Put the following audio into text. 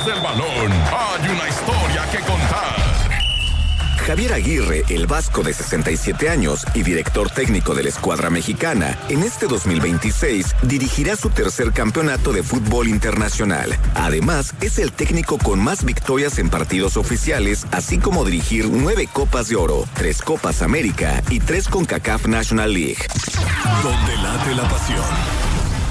detrás del balón hay una historia que contar. Javier Aguirre, el vasco de 67 años y director técnico de la escuadra mexicana, en este 2026 dirigirá su tercer campeonato de fútbol internacional. Además, es el técnico con más victorias en partidos oficiales, así como dirigir 9 Copas de Oro, 3 Copas América y 3 CONCACAF National League. Donde late la pasión.